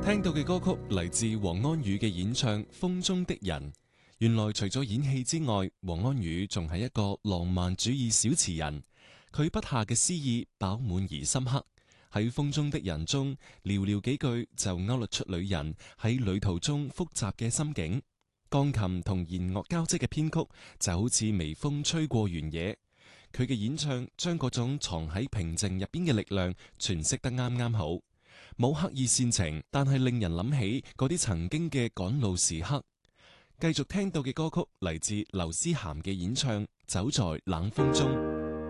聽到嘅歌曲嚟自黃安宇嘅演唱《風中的人》。原來除咗演戲之外，黃安宇仲係一個浪漫主義小詞人。佢筆下嘅詩意飽滿而深刻，喺《風中的人》中寥寥幾句就勾勒出女人喺旅途中複雜嘅心境。鋼琴同弦樂交織嘅編曲就好似微風吹過原野。佢嘅演唱將嗰種藏喺平靜入邊嘅力量詮釋得啱啱好，冇刻意煽情，但係令人諗起嗰啲曾經嘅趕路時刻。繼續聽到嘅歌曲嚟自劉思涵嘅演唱《走在冷風中》。